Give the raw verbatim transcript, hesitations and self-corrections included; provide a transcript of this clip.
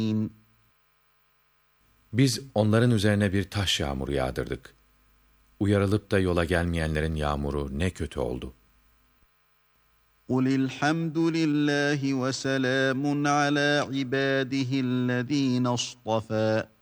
Biz onların üzerine bir taş yağmuru yağdırdık. Uyarılıp da yola gelmeyenlerin yağmuru ne kötü oldu. قُلِ الْحَمْدُ لِلّٰهِ وَسَلَامٌ عَلَى عِبَادِهِ الَّذ۪ينَ اصْطَفَى